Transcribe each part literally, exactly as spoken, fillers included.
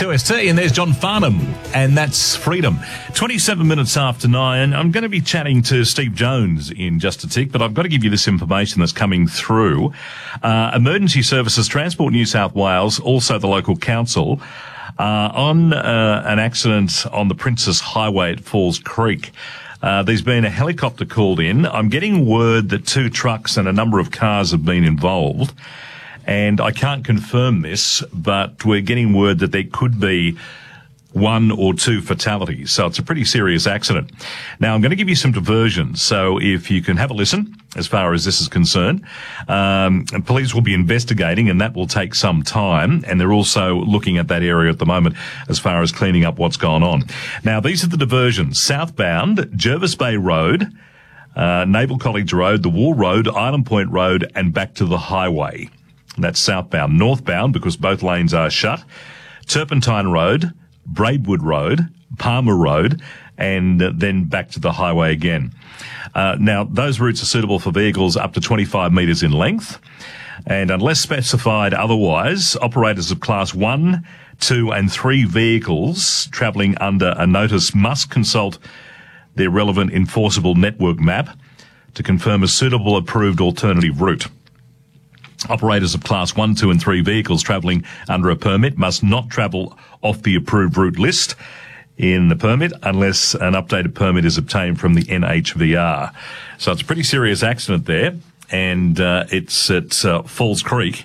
two S T, and there's John Farnham, and that's Freedom. twenty-seven minutes after nine. I'm going to be chatting to Steve Jones in just a tick, but I've got to give you this information that's coming through. Uh, Emergency Services, Transport New South Wales, also the local council, uh, on uh, an accident on the Princess Highway at Falls Creek. Uh, there's been a helicopter called in. I'm getting word that two trucks and a number of cars have been involved. And I can't confirm this, but we're getting word that there could be one or two fatalities. So it's a pretty serious accident. Now, I'm going to give you some diversions. So if you can have a listen as far as this is concerned, um, and police will be investigating, and that will take some time. And they're also looking at that area at the moment as far as cleaning up what's gone on. Now, these are the diversions. Southbound, Jervis Bay Road, uh, Naval College Road, the Wall Road, Island Point Road, and back to the highway. That's southbound. Northbound, because both lanes are shut, Turpentine Road, Braidwood Road, Palmer Road, and uh, then back to the highway again. Uh, now, those routes are suitable for vehicles up to twenty-five metres in length, and unless specified otherwise, operators of Class one, two and three vehicles travelling under a notice must consult their relevant enforceable network map to confirm a suitable approved alternative route. Operators of Class one, two and three vehicles travelling under a permit must not travel off the approved route list in the permit unless an updated permit is obtained from the N H V R. So it's a pretty serious accident there, and uh, it's at uh, Falls Creek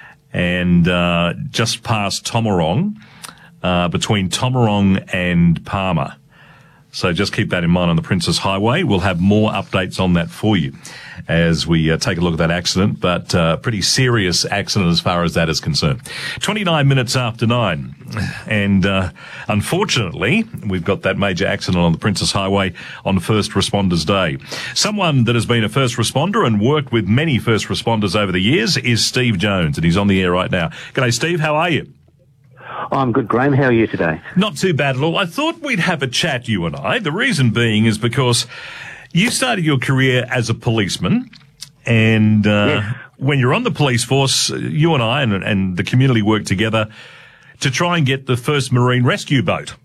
and uh, just past Tomarong, uh, between Tomarong and Palmer. So just keep that in mind on the Princess Highway. We'll have more updates on that for you as we uh, take a look at that accident, but uh, pretty serious accident as far as that is concerned. twenty-nine minutes after nine. And uh, unfortunately, we've got that major accident on the Princess Highway on First Responders Day. Someone that has been a first responder and worked with many first responders over the years is Steve Jones, and he's on the air right now. G'day, Steve. How are you? I'm good, Graham. How are you today? Not too bad at all. I thought we'd have a chat, you and I. The reason being is because you started your career as a policeman, and uh, yes. when you're on the police force, you and I and, and the community work together to try and get the first marine rescue boat.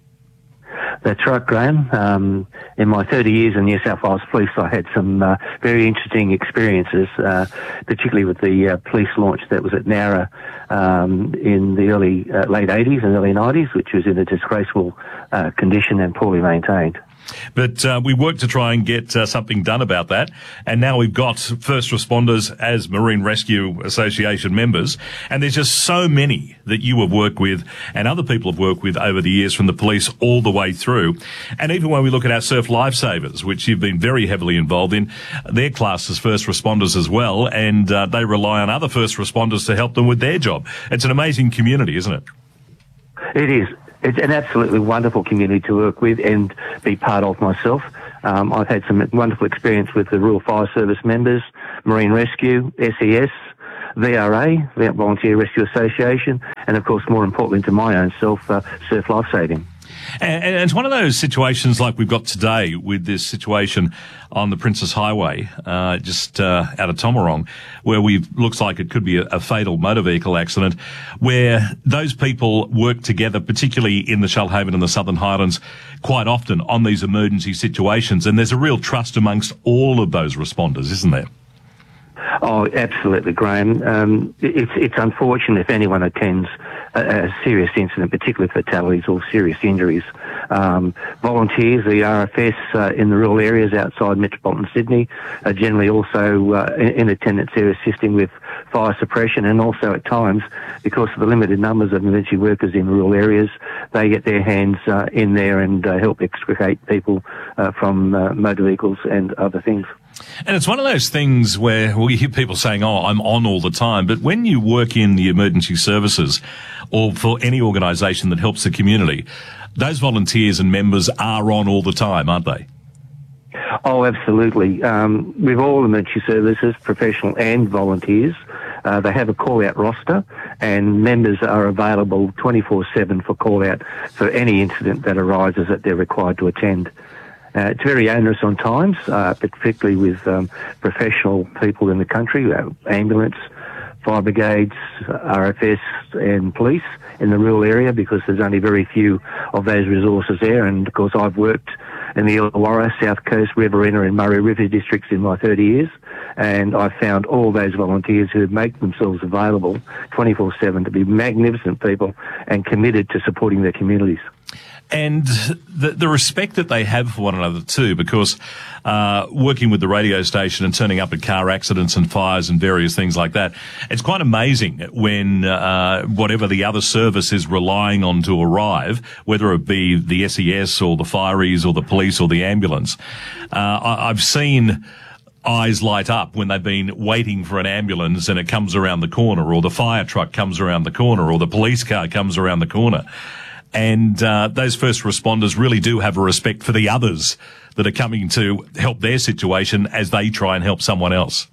That's right, Graham. Um, in my thirty years in New South Wales Police, I had some uh, very interesting experiences, uh, particularly with the uh, police launch that was at Nowra um, in the early, uh, late eighties and early nineties, which was in a disgraceful uh, condition and poorly maintained. But uh, we worked to try and get uh, something done about that, and now we've got first responders as Marine Rescue Association members, and there's just so many that you have worked with and other people have worked with over the years, from the police all the way through. And even when we look at our surf lifesavers, which you've been very heavily involved in, they're classed as first responders as well, and uh, they rely on other first responders to help them with their job. It's an amazing community, isn't it? It is. It's an absolutely wonderful community to work with and be part of myself. Um, I've had some wonderful experience with the Rural Fire Service members, Marine Rescue, S E S, V R A, Volunteer Rescue Association, and of course, more importantly to my own self, uh, Surf Lifesaving. And, and it's one of those situations like we've got today with this situation on the Princess Highway, uh, just uh, out of Tomarong, where we looks like it could be a, a fatal motor vehicle accident, where those people work together, particularly in the Shoalhaven and the Southern Highlands, quite often on these emergency situations. And there's a real trust amongst all of those responders, isn't there? Oh, absolutely, Graham. Um, it's it's unfortunate if anyone attends a, a serious incident, particularly fatalities or serious injuries. Um, volunteers, the R F S uh, in the rural areas outside metropolitan Sydney, are generally also uh, in, in attendance there assisting with fire suppression, and also at times, because of the limited numbers of emergency workers in rural areas, they get their hands uh, in there and uh, help extricate people uh, from uh, motor vehicles and other things. And it's one of those things where we hear people saying, oh, I'm on all the time. But when you work in the emergency services or for any organisation that helps the community, those volunteers and members are on all the time, aren't they? Oh, absolutely. Um, with all emergency services, professional and volunteers, uh, they have a call-out roster, and members are available twenty-four seven for call-out for any incident that arises that they're required to attend. Uh, it's very onerous on times, uh, particularly with um, professional people in the country, uh, ambulance, fire brigades, R F S and police in the rural area, because there's only very few of those resources there. And of course I've worked in the Illawarra, South Coast, Riverina and Murray River districts in my thirty years, and I've found all those volunteers who make themselves available twenty-four seven to be magnificent people and committed to supporting their communities. And the, the respect that they have for one another too, because uh, working with the radio station and turning up at car accidents and fires and various things like that, it's quite amazing when uh, whatever the other service is relying on to arrive, whether it be the S E S or the fireys or the police or the ambulance. Uh, I, I've seen eyes light up when they've been waiting for an ambulance and it comes around the corner, or the fire truck comes around the corner, or the police car comes around the corner. And uh, those first responders really do have a respect for the others that are coming to help their situation as they try and help someone else.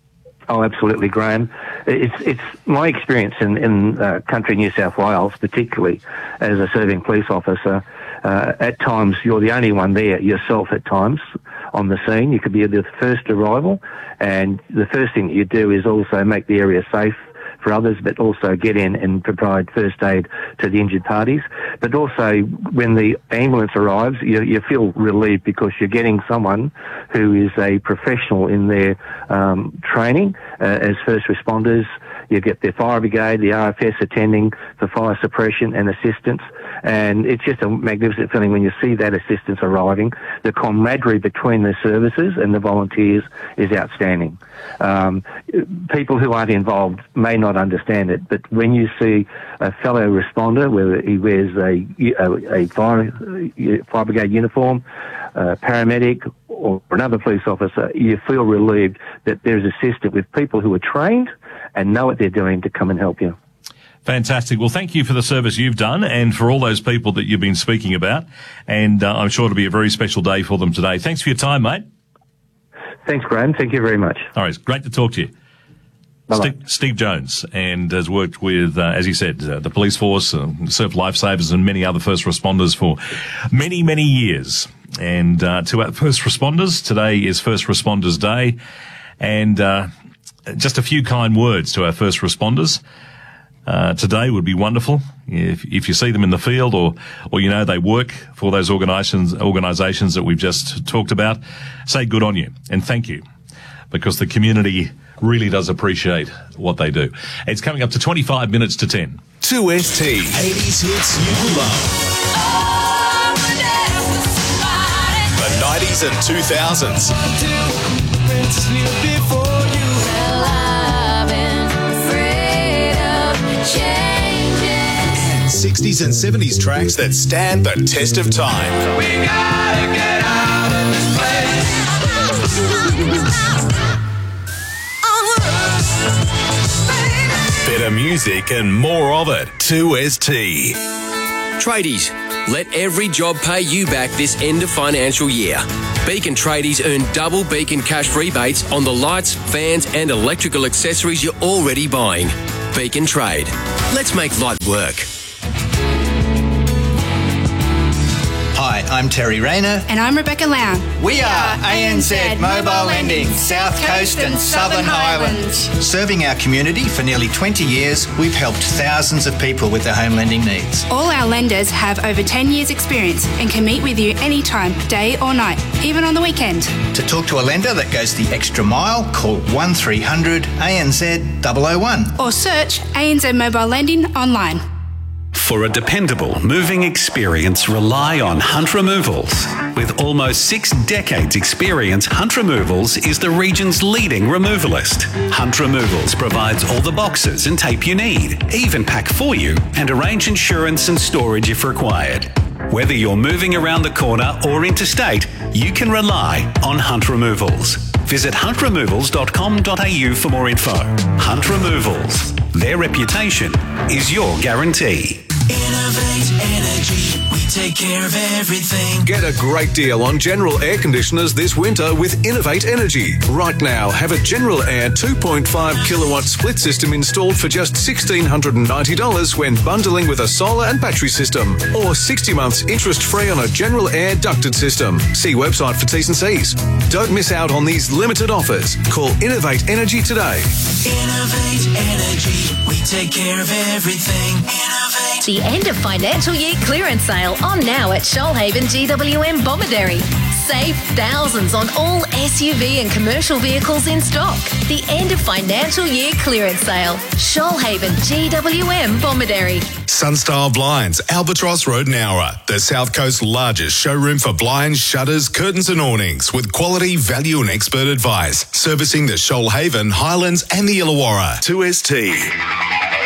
Oh, absolutely, Graham. It's it's my experience in, in uh, country New South Wales, particularly as a serving police officer. Uh, at times, you're the only one there yourself at times on the scene. You could be the first arrival, and the first thing that you do is also make the area safe for others, but also get in and provide first aid to the injured parties. But also, when the ambulance arrives, you, you feel relieved because you're getting someone who is a professional in their um, training uh, as first responders. You get the fire brigade, the R F S attending for fire suppression and assistance. And it's just a magnificent feeling when you see that assistance arriving. The camaraderie between the services and the volunteers is outstanding. Um, people who aren't involved may not understand it, but when you see a fellow responder, whether he wears a, a, a fire, fire brigade uniform, a paramedic, or another police officer, you feel relieved that there's assisted with people who are trained and know what they're doing to come and help you. Fantastic. Well, thank you for the service you've done and for all those people that you've been speaking about. And uh, I'm sure it'll be a very special day for them today. Thanks for your time, mate. Thanks, Graham. Thank you very much. All right. It's great to talk to you. Steve, Steve Jones, and has worked with, uh, as he said, uh, the police force, uh, served lifesavers and many other first responders for many, many years. And uh, to our first responders, today is First Responders Day. And uh, just a few kind words to our first responders. Uh, today would be wonderful if if you see them in the field, or or you know they work for those organisations organisations that we've just talked about. Say good on you and thank you, because the community really does appreciate what they do. It's coming up to twenty-five minutes to ten. two S T. eighties hits you love. The nineties and two thousands. sixties and seventies tracks that stand the test of time. We gotta get out of this place. Better music and more of it. two S T. Tradies, let every job pay you back this end of financial year. Beacon Tradies earn double Beacon cash rebates on the lights, fans and electrical accessories you're already buying. Beacon Trade. Let's make light work. Hi, I'm Terry Rayner. And I'm Rebecca Lown. We are A N Z Mobile Lending, South Coast and Southern Highlands. Serving our community for nearly twenty years, we've helped thousands of people with their home lending needs. All our lenders have over ten years experience and can meet with you anytime, day or night, even on the weekend. To talk to a lender that goes the extra mile, call one three hundred A N Z double oh one. Or search A N Z Mobile Lending online. For a dependable moving experience, rely on Hunt Removals. With almost six decades experience, Hunt Removals is the region's leading removalist. Hunt Removals provides all the boxes and tape you need, even pack for you and arrange insurance and storage if required. Whether you're moving around the corner or interstate, you can rely on Hunt Removals. Visit hunt removals dot com dot a u for more info. Hunt Removals. Their reputation is your guarantee. Innovate energy. We take care of everything. Get a great deal on General Air Conditioners this winter with Innovate Energy. Right now, have a General Air two point five kilowatt split system installed for just one thousand six hundred ninety dollars when bundling with a solar and battery system, or sixty months interest-free on a General Air ducted system. See website for T's and C's. Don't miss out on these limited offers. Call Innovate Energy today. Innovate Energy. We take care of everything. Innovate. The end of financial year clearance sale on now at Shoalhaven G W M Bomaderry. Save thousands on all S U V and commercial vehicles in stock. The end of financial year clearance sale. Shoalhaven G W M Bomaderry. Sunstyle Blinds, Albatross Road, Nowra. The South Coast's largest showroom for blinds, shutters, curtains and awnings with quality, value and expert advice. Servicing the Shoalhaven, Highlands and the Illawarra. two S T.